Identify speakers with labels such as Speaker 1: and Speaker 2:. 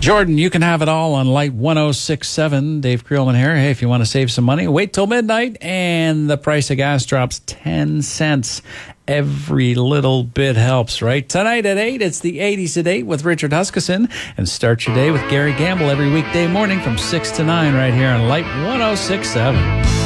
Speaker 1: Jordan, you can have it all on Light 106.7. Dave Creelman here. Hey, if you want to save some money, wait till midnight and the price of gas drops 10 cents. Every little bit helps, right? Tonight at 8, it's the 80s at 8 with Richard Huskisson. And start your day with Gary Gamble every weekday morning from 6 to 9 right here on Light 106.7.